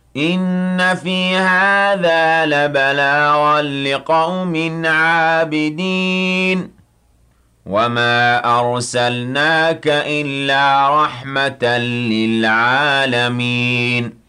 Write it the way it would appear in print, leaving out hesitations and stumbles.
إن في هذا لبلاغا لقوم عابدين وما أرسلناك إلا رحمة للعالمين